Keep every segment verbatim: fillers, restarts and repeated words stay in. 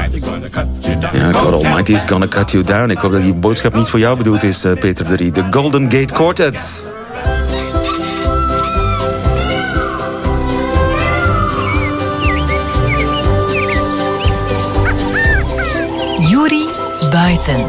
Ja, God Almighty is gonna cut you down. Ik hoop dat die boodschap niet voor jou bedoeld is, uh, Peter de Rie. De Golden Gate Quartet. Yuri Buiten.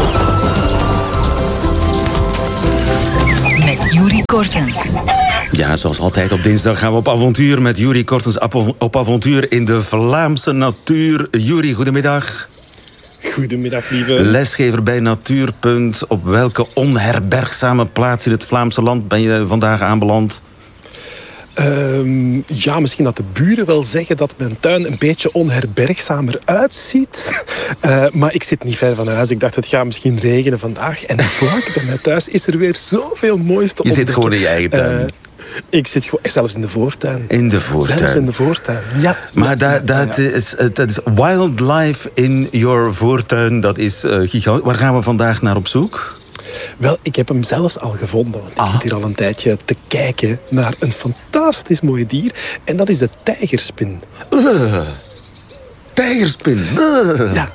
Met Yuri Kortens. Ja, zoals altijd op dinsdag gaan we op avontuur met Yuri Kortens op avontuur in de Vlaamse natuur. Yuri, goedemiddag. Goedemiddag, lieve. Lesgever bij Natuurpunt. Op welke onherbergzame plaats in het Vlaamse land ben je vandaag aanbeland? Um, ja, misschien dat de buren wel zeggen dat mijn tuin een beetje onherbergzamer uitziet. Uh, maar ik zit niet ver van huis. Ik dacht, het gaat misschien regenen vandaag. En vlak bij mij thuis is er weer zoveel moois te ontdekken. Je zit gewoon in je eigen tuin. Uh, ik zit gewoon, zelfs in de voortuin. In de voortuin. Zelfs in de voortuin, ja. Maar ja, dat, dat, ja, ja. Is, dat is wildlife in your voortuin. Dat is uh, gigantisch. Waar gaan we vandaag naar op zoek? Wel, ik heb hem zelfs al gevonden. Want ik ah. zit hier al een tijdje te kijken naar een fantastisch mooi dier. En dat is de tijgerspin. Uh, tijgerspin? Uh. Ja.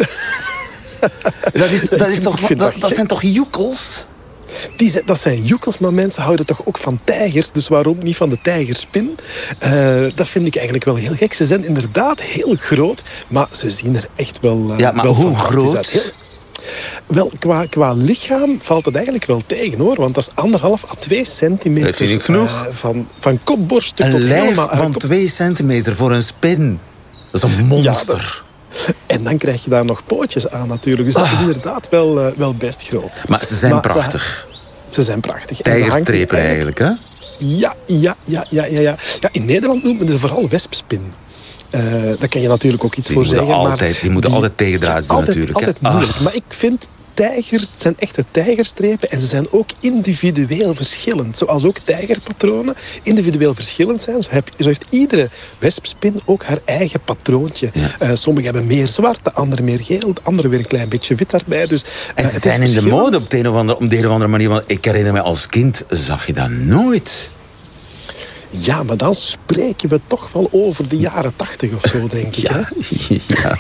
dat, is, dat, is toch, dat, dat, dat zijn toch joekels? Die zijn, dat zijn joekels, maar mensen houden toch ook van tijgers. Dus waarom niet van de tijgerspin? Uh, dat vind ik eigenlijk wel heel gek. Ze zijn inderdaad heel groot, maar ze zien er echt wel uh, Ja, maar wel hoe groot? Uit. Heel... Wel, qua, qua lichaam valt het eigenlijk wel tegen, hoor. Want dat is anderhalf à twee centimeter. Dat vind ik genoeg. Uh, van, van kopborst een tot lijf helemaal uit. van Kop... twee centimeter voor een spin. Dat is een monster. Ja, dat... En dan krijg je daar nog pootjes aan natuurlijk. Dus dat ah. is inderdaad wel, uh, wel best groot. Maar ze zijn maar prachtig. Ze, ze zijn prachtig. Tijgerstrepen eigenlijk, hè? Ja, ja, ja, ja, ja, ja. Ja, in Nederland noemt men ze vooral wespspin. Uh, daar kan je natuurlijk ook iets die voor moeten zeggen. Altijd, maar die moeten die, altijd tegendraads doen altijd, natuurlijk. Altijd hè? moeilijk. Maar ik vind tijger, het zijn echte tijgerstrepen en ze zijn ook individueel verschillend. Zoals ook tijgerpatronen individueel verschillend zijn. Zo, heb, zo heeft iedere wespspin ook haar eigen patroontje. Ja. Uh, sommige hebben meer zwart, de andere meer geel, de andere weer een klein beetje wit daarbij. Dus, uh, en ze zijn in de mode op de een of andere, op de een of andere manier. Want ik herinner me als kind, zag je dat nooit. Ja, maar dan spreken we toch wel over de jaren tachtig of zo, denk ik. Ja, hè? ja.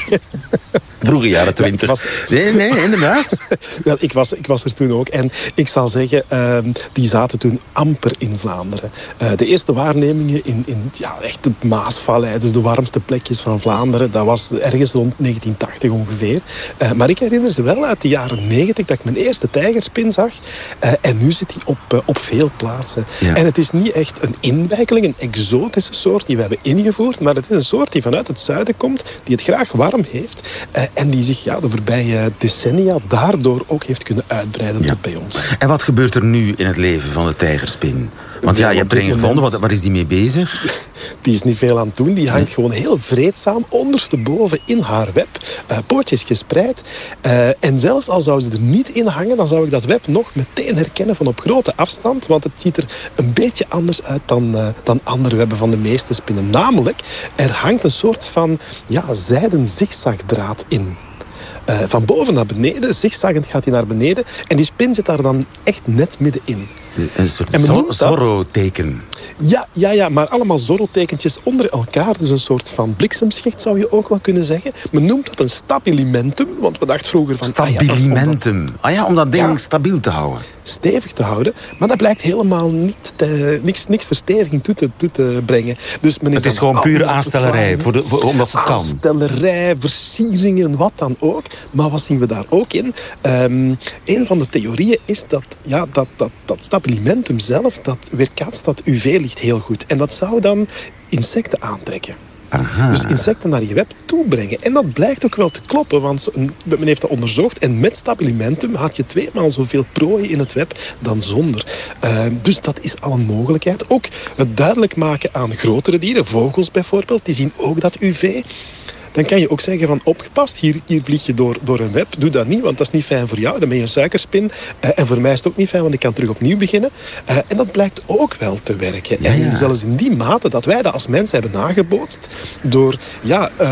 Vroege jaren twintig. Was... Nee, nee, inderdaad. Wel, ik was, ik was er toen ook. En ik zal zeggen, uh, die zaten toen amper in Vlaanderen. Uh, de eerste waarnemingen in, in ja, echt de Maasvallei, dus de warmste plekjes van Vlaanderen, dat was ergens rond negentien tachtig ongeveer. Uh, maar ik herinner ze wel uit de jaren negentig dat ik mijn eerste tijgerspin zag. Uh, en nu zit die op, uh, op veel plaatsen. Ja. En het is niet echt een inwijkeling, een exotische soort die we hebben ingevoerd, maar het is een soort die vanuit het zuiden komt, die het graag warm heeft. Uh, En die zich ja, de voorbije decennia daardoor ook heeft kunnen uitbreiden ja. tot bij ons. En wat gebeurt er nu in het leven van de tijgerspin? Want ja, je hebt er een gevonden. Wat, waar is die mee bezig? Die is niet veel aan het doen. Die hangt nee. gewoon heel vreedzaam ondersteboven in haar web. Uh, pootjes gespreid. Uh, en zelfs al zou ze er niet in hangen, dan zou ik dat web nog meteen herkennen van op grote afstand. Want het ziet er een beetje anders uit dan, uh, dan andere webben van de meeste spinnen. Namelijk, er hangt een soort van ja, zijden zigzagdraad in. Uh, van boven naar beneden, zigzaggend gaat hij naar beneden. En die spin zit daar dan echt net middenin. Een soort Zorro-teken. Ja, ja, ja, maar allemaal Zorro-tekentjes onder elkaar. Dus een soort van bliksemschicht zou je ook wel kunnen zeggen. Men noemt dat een stabilimentum, want we dachten vroeger van... Stabilimentum. Ah ja, ah ja om dat ding ja, stabiel te houden. Stevig te houden. Maar dat blijkt helemaal niet te, niks, niks versteviging toe te, toe te brengen. Dus men is het is gewoon puur aanstellerij, voor de, voor, omdat het kan. Aanstellerij, versieringen, wat dan ook. Maar wat zien we daar ook in? Um, een van de theorieën is dat, ja, dat, dat, dat stabilimentum zelf, dat weerkaatst dat U V-licht heel goed. En dat zou dan insecten aantrekken. Aha. Dus insecten naar je web toebrengen. En dat blijkt ook wel te kloppen, want men heeft dat onderzocht. En met stabilimentum had je tweemaal zoveel prooi in het web dan zonder. Uh, dus dat is al een mogelijkheid. Ook het duidelijk maken aan grotere dieren, vogels bijvoorbeeld, die zien ook dat U V. Dan kan je ook zeggen van opgepast, hier, hier vlieg je door, door een web. Doe dat niet, want dat is niet fijn voor jou. Dan ben je een suikerspin. Uh, en voor mij is het ook niet fijn, want ik kan terug opnieuw beginnen. Uh, en dat blijkt ook wel te werken. Ja, ja. En zelfs in die mate dat wij dat als mensen hebben nagebootst door ja, uh,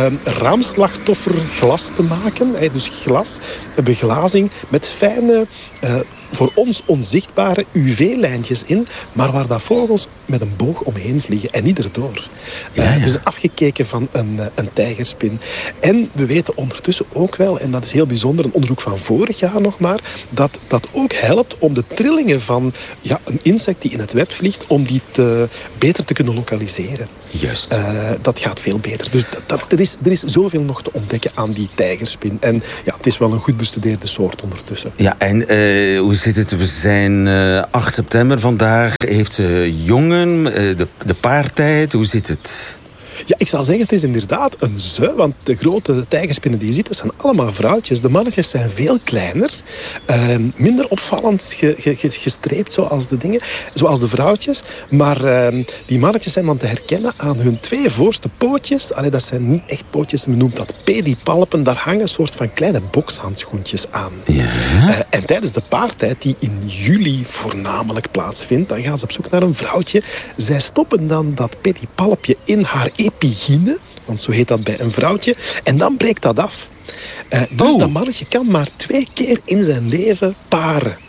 raamslachtofferglas te maken. Uh, dus glas, beglazing met fijne... Uh, voor ons onzichtbare U V-lijntjes in, maar waar dat vogels met een boog omheen vliegen en niet erdoor. Ja, ja. Uh, dus afgekeken van een, uh, een tijgerspin. En we weten ondertussen ook wel, en dat is heel bijzonder, een onderzoek van vorig jaar nog maar, dat dat ook helpt om de trillingen van ja, een insect die in het web vliegt, om die te, beter te kunnen lokaliseren. Juist. Uh, dat gaat veel beter. Dus dat, dat, er, is, er is zoveel nog te ontdekken aan die tijgerspin. En ja, het is wel een goed bestudeerde soort ondertussen. Ja, en uh, hoe zit het? We zijn uh, acht september vandaag. Heeft ze uh, jongen, uh, de, de paartijd. Hoe zit het? Ja, ik zal zeggen, het is inderdaad een ze, want de grote tijgerspinnen die je ziet, dat zijn allemaal vrouwtjes. De mannetjes zijn veel kleiner, uh, minder opvallend ge, ge, gestreept zoals de dingen, zoals de vrouwtjes. Maar uh, die mannetjes zijn dan te herkennen aan hun twee voorste pootjes. Allee, dat zijn niet echt pootjes, men noemt dat pedipalpen. Daar hangen een soort van kleine bokshandschoentjes aan. Ja. Uh, en tijdens de paartijd, die in juli voornamelijk plaatsvindt, dan gaan ze op zoek naar een vrouwtje. Zij stoppen dan dat pedipalpje in haar epigine, want zo heet dat bij een vrouwtje, en dan breekt dat af. Uh, dus oh. dat mannetje kan maar twee keer in zijn leven paren.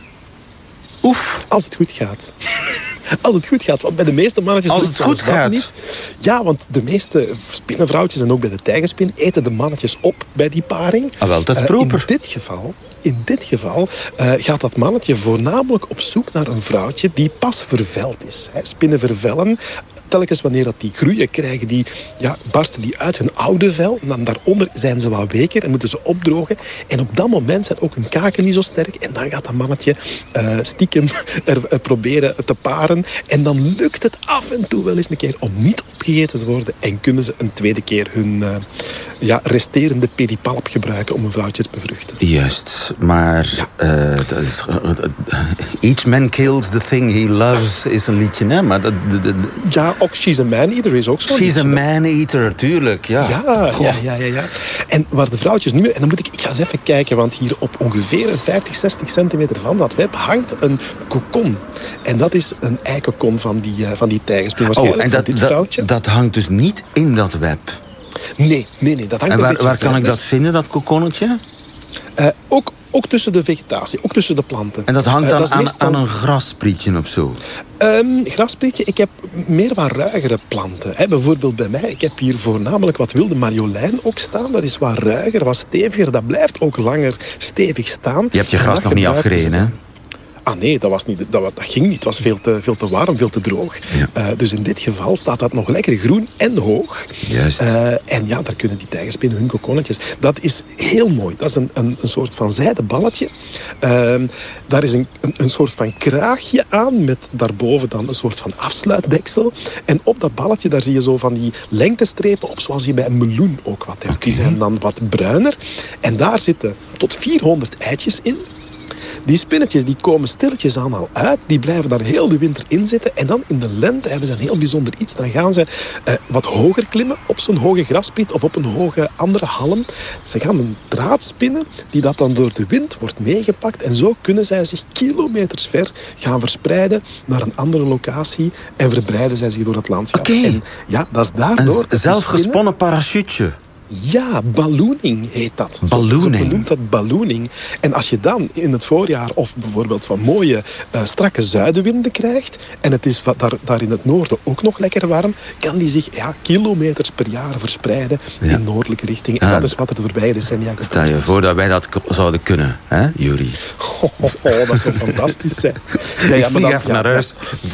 Oef. Als het goed gaat. Als het goed gaat, want bij de meeste mannetjes... Als het goed gaat? Niet. Ja, want de meeste spinnenvrouwtjes en ook bij de tijgerspin eten de mannetjes op bij die paring. Ah, wel, dat is proper. Uh, in dit geval, in dit geval uh, gaat dat mannetje voornamelijk op zoek naar een vrouwtje die pas verveld is. Hè. Spinnen vervellen. Telkens wanneer dat die groeien, krijgen die, ja, barsten die uit hun oude vel. En dan daaronder zijn ze wat weker en moeten ze opdrogen. En op dat moment zijn ook hun kaken niet zo sterk. En dan gaat dat mannetje uh, stiekem er, er proberen te paren. En dan lukt het af en toe wel eens een keer om niet opgegeten te worden. En kunnen ze een tweede keer hun uh, ja, resterende pedipalp gebruiken om een vrouwtje te bevruchten. Juist, maar ja. uh, dat is, uh, each man kills the thing he loves is een liedje, hè? Maar dat, de, de, ja, ook She's a Man-Eater is ook zo. She's a Man-Eater, tuurlijk, ja. Ja, ja, ja, ja, ja. En waar de vrouwtjes nu... En dan moet ik... Ik ga eens even kijken, want hier op ongeveer vijftig, zestig centimeter van dat web hangt een kokon. En dat is een eikokon van die, uh, van die tijgerspin. Waarschijnlijk oh, en dat, dit dat, vrouwtje. dat hangt dus niet in dat web? Nee, nee, nee. Dat hangt en waar, een beetje waar kan verder. ik dat vinden, dat kokonnetje? Uh, ook, ook tussen de vegetatie, ook tussen de planten. En dat hangt uh, dan dat aan, meestal... aan een grasprietje of zo? Um, grasprietje, ik heb meer wat ruigere planten. He, bijvoorbeeld bij mij, ik heb hier voornamelijk wat wilde marjolein ook staan. Dat is wat ruiger, wat steviger. Dat blijft ook langer stevig staan. Je hebt je gras nog niet afgereden, hè? Ah nee, dat, was niet, dat, dat ging niet. Het was veel te, veel te warm, veel te droog. Ja. Uh, dus in dit geval staat dat nog lekker groen en hoog. Juist. Uh, en ja, daar kunnen die tijgerspinnen hun kokonnetjes. Dat is heel mooi. Dat is een, een, een soort van zijden balletje. Uh, daar is een, een, een soort van kraagje aan met daarboven dan een soort van afsluitdeksel. En op dat balletje daar zie je zo van die lengtestrepen op, zoals je bij een meloen ook wat hebt. Okay. Die zijn dan wat bruiner. En daar zitten tot vierhonderd eitjes in. Die spinnetjes die komen stilletjes aan al uit. Die blijven daar heel de winter in zitten. En dan in de lente hebben ze een heel bijzonder iets. Dan gaan ze uh, wat hoger klimmen op zo'n hoge graspriet of op een hoge andere halm. Ze gaan een draad spinnen die dat dan door de wind wordt meegepakt. En zo kunnen zij zich kilometers ver gaan verspreiden naar een andere locatie. En verbreiden zij zich door het landschap. Okay. En ja, dat is daardoor... Een zelfgesponnen parachute. Ja, ballooning heet dat. Ballooning. Zo noemt dat ballooning. En als je dan in het voorjaar of bijvoorbeeld van mooie uh, strakke zuidenwinden krijgt en het is daar, daar in het noorden ook nog lekker warm, kan die zich ja, kilometers per jaar verspreiden ja. in noordelijke richting. En ja. dat is wat er de voorbije decennia gebeurt. Stel je voor dat wij dat zouden kunnen, hè, Yuri? Oh, oh, oh, dat zou fantastisch zijn. Ja, ja, ik vlieg even ja, naar huis.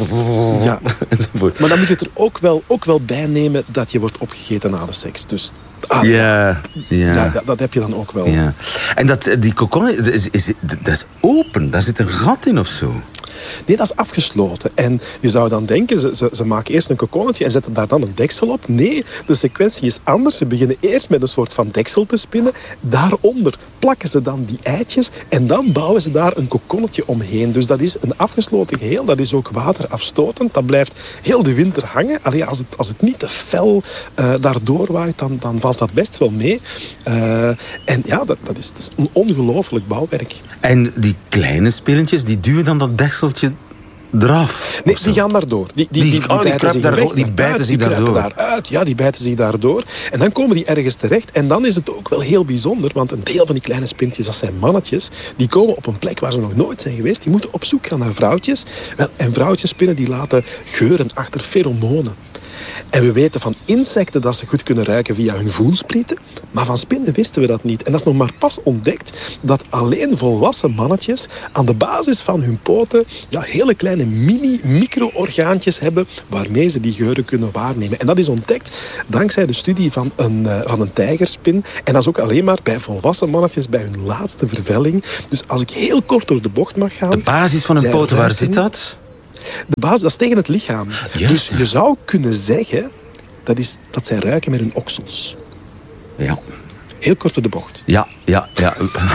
Ja. Maar dan moet je het er ook wel, ook wel bij nemen dat je wordt opgegeten na de seks. Dus Ah, ja, ja. ja dat, dat heb je dan ook wel. Ja. En dat, die kokon, is, is, dat is open, daar zit een gat in of zo? Nee, dat is afgesloten. En je zou dan denken, ze, ze, ze maken eerst een kokonnetje en zetten daar dan een deksel op. Nee, de sequentie is anders. Ze beginnen eerst met een soort van deksel te spinnen. Daaronder plakken ze dan die eitjes en dan bouwen ze daar een kokonnetje omheen. Dus dat is een afgesloten geheel. Dat is ook waterafstotend. Dat blijft heel de winter hangen. Allee, als, het, als het niet te fel uh, daardoor waait, dan, dan valt dat best wel mee. Uh, en ja, dat, dat, is, dat is een ongelooflijk bouwwerk. En die kleine spillentjes, die duwen dan dat dekseltje eraf? Nee, die gaan daardoor. Die, die, Die- die, die, oh, die bijten zich kruipen daar- weg die naar bijten uit, zich die kruipen daardoor. daaruit. Ja, die bijten zich daardoor. En dan komen die ergens terecht. En dan is het ook wel heel bijzonder, want een deel van die kleine spintjes, dat zijn mannetjes, die komen op een plek waar ze nog nooit zijn geweest. Die moeten op zoek gaan naar vrouwtjes. Wel, en vrouwtjespinnen die laten geuren achter feromonen. En we weten van insecten dat ze goed kunnen ruiken via hun voelsprieten. Maar van spinnen wisten we dat niet. En dat is nog maar pas ontdekt dat alleen volwassen mannetjes aan de basis van hun poten ja, hele kleine mini-micro-orgaantjes hebben waarmee ze die geuren kunnen waarnemen. En dat is ontdekt dankzij de studie van een, uh, van een tijgerspin. En dat is ook alleen maar bij volwassen mannetjes bij hun laatste vervelling. Dus als ik heel kort door de bocht mag gaan... De basis van een zij poten, waar ruiken- zit dat? De basis, dat is tegen het lichaam. Juist, Dus ja. je zou kunnen zeggen dat, is, dat zij ruiken met hun oksels. Ja. Heel kort door de bocht. Ja, ja, ja.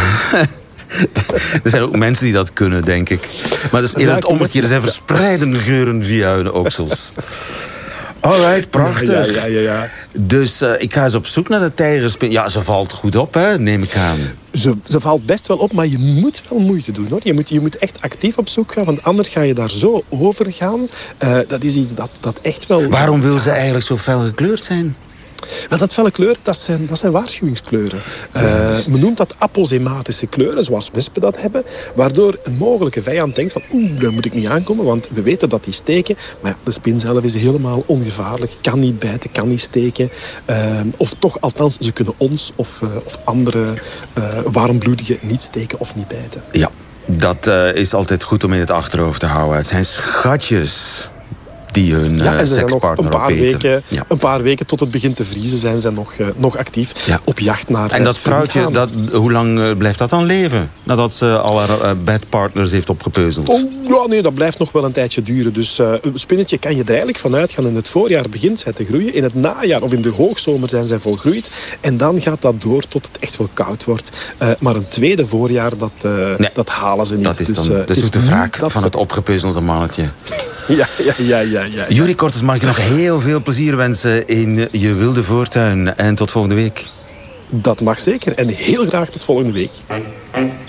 Er zijn ook mensen die dat kunnen, denk ik. Maar dus in het Ruiken omgekeerde met- zijn verspreiden geuren via hun oksels. Alright, prachtig. Ja, ja, ja, ja. Dus uh, ik ga eens op zoek naar de tijgerspin. Ja, ze valt goed op, hè, neem ik aan. Ze, ze valt best wel op, maar je moet wel moeite doen, hoor. Je moet, je moet echt actief op zoek gaan, want anders ga je daar zo over gaan. Uh, dat is iets dat, dat echt wel... Waarom wil ze eigenlijk zo fel gekleurd zijn? Wel, dat felle kleuren, dat zijn, dat zijn waarschuwingskleuren. Uh, men noemt dat aposematische kleuren, zoals wespen dat hebben. Waardoor een mogelijke vijand denkt van, oeh, daar moet ik niet aankomen, want we weten dat die steken. Maar ja, de spin zelf is helemaal ongevaarlijk. Kan niet bijten, kan niet steken. Uh, of toch, althans, ze kunnen ons of, uh, of andere uh, warmbloedigen niet steken of niet bijten. Ja, dat uh, is altijd goed om in het achterhoofd te houden. Het zijn schatjes die hun ja, uh, en ze zijn nog sekspartner een paar, opeten. weken, Ja. een paar weken tot het begint te vriezen zijn ze nog, uh, nog actief Ja. op jacht naar En dat vrouwtje, springhaan. dat, hoe lang uh, blijft dat dan leven? Nadat ze al haar uh, bedpartners heeft opgepeuzeld? Oh, ja, nee, dat blijft nog wel een tijdje duren. Dus uh, een spinnetje kan je er eigenlijk van uitgaan. In het voorjaar begint zij te groeien. In het najaar of in de hoogzomer zijn zij volgroeid. En dan gaat dat door tot het echt wel koud wordt. Uh, maar een tweede voorjaar, dat, uh, Nee, dat halen ze niet. Dat is dus, dan uh, dat het is ook de nu wraak dat van ze- het opgepeuzelde mannetje. Ja, ja, ja, ja, ja. Juri Kortens, mag ik je nog heel veel plezier wensen in je wilde voortuin. En tot volgende week. Dat mag zeker. En heel graag tot volgende week.